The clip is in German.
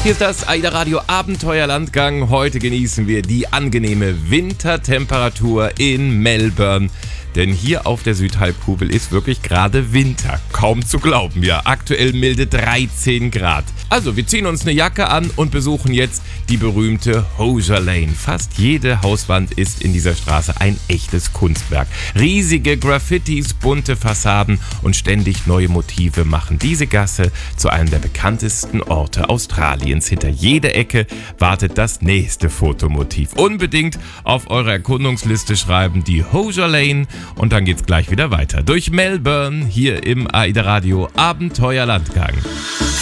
Hier ist das AIDA Radio Abenteuerlandgang. Heute genießen wir die angenehme Wintertemperatur in Melbourne. Denn hier auf der Südhalbkugel ist wirklich gerade Winter. Kaum zu glauben, ja. Aktuell milde 13 Grad. Also, wir ziehen uns eine Jacke an und besuchen jetzt die berühmte Hosier Lane. Fast jede Hauswand ist in dieser Straße ein echtes Kunstwerk. Riesige Graffitis, bunte Fassaden und ständig neue Motive machen diese Gasse zu einem der bekanntesten Orte Australiens. Hinter jeder Ecke wartet das nächste Fotomotiv. Unbedingt auf eure Erkundungsliste schreiben, die Hosier Lane. Und dann geht's gleich wieder weiter. Durch Melbourne, hier im AIDA Radio Abenteuerlandgang.